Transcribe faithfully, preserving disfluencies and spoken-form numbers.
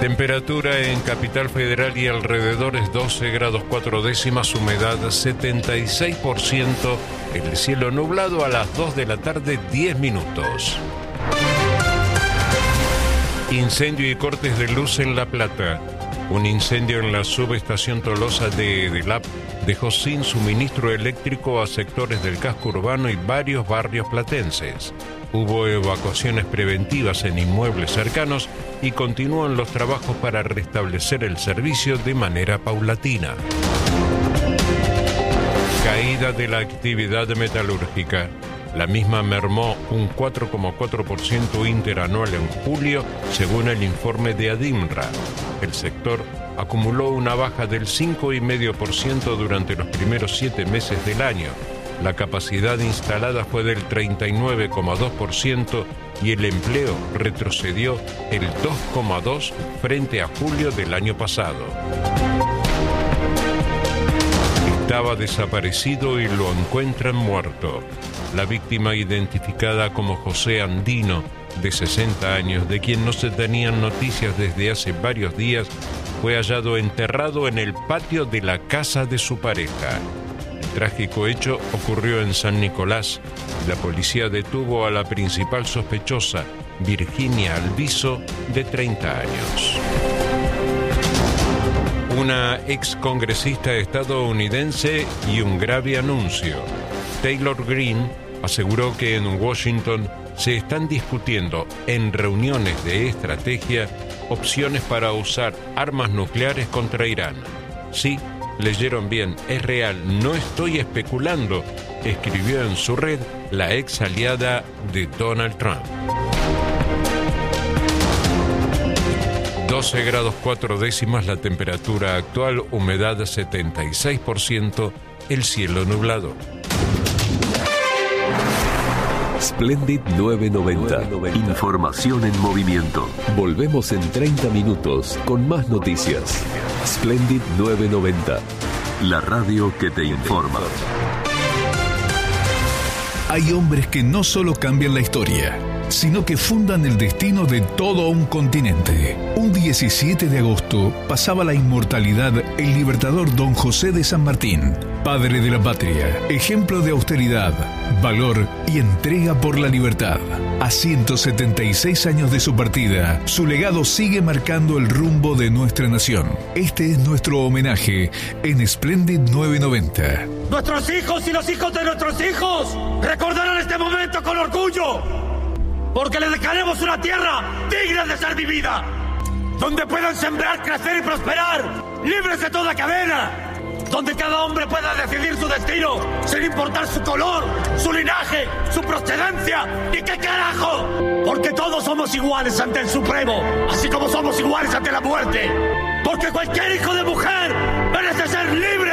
Temperatura en Capital Federal y alrededores doce grados cuatro décimas, humedad setenta y seis por ciento, el cielo nublado a las dos de la tarde, diez minutos. Incendio y cortes de luz en La Plata. Un incendio en la subestación Tolosa de Edelap dejó sin suministro eléctrico a sectores del casco urbano y varios barrios platenses. Hubo evacuaciones preventivas en inmuebles cercanos y continúan los trabajos para restablecer el servicio de manera paulatina. Caída de la actividad metalúrgica. La misma mermó un cuatro coma cuatro por ciento interanual en julio, según el informe de ADIMRA. El sector acumuló una baja del cinco coma cinco por ciento durante los primeros siete meses del año. La capacidad instalada fue del treinta y nueve coma dos por ciento y el empleo retrocedió el dos coma dos por ciento frente a julio del año pasado. Estaba desaparecido y lo encuentran muerto. La víctima, identificada como José Andino, de sesenta años, de quien no se tenían noticias desde hace varios días, fue hallado enterrado en el patio de la casa de su pareja. El trágico hecho ocurrió en San Nicolás. La policía detuvo a la principal sospechosa, Virginia Alviso, de treinta años. Una ex congresista estadounidense y un grave anuncio. Taylor Greene aseguró que en Washington se están discutiendo en reuniones de estrategia opciones para usar armas nucleares contra Irán. Sí, leyeron bien, es real, no estoy especulando, escribió en su red la ex aliada de Donald Trump. doce grados cuatro décimas la temperatura actual, humedad setenta y seis por ciento, el cielo nublado. Splendid novecientos noventa. Información en movimiento. Volvemos en treinta minutos con más noticias. Splendid novecientos noventa. La radio que te informa. Hay hombres que no solo cambian la historia, sino que fundan el destino de todo un continente. Un diecisiete de agosto pasaba la inmortalidad el libertador Don José de San Martín, padre de la patria, ejemplo de austeridad, valor y entrega por la libertad. A ciento setenta y seis años de su partida, su legado sigue marcando el rumbo de nuestra nación. Este es nuestro homenaje en Splendid novecientos noventa. Nuestros hijos y los hijos de nuestros hijos recordarán este momento con orgullo, porque les dejaremos una tierra digna de ser vivida, donde puedan sembrar, crecer y prosperar, libres de toda cadena, donde cada hombre pueda decidir su destino, sin importar su color, su linaje, su procedencia, y qué carajo, porque todos somos iguales ante el Supremo, así como somos iguales ante la muerte, porque cualquier hijo de mujer merece ser libre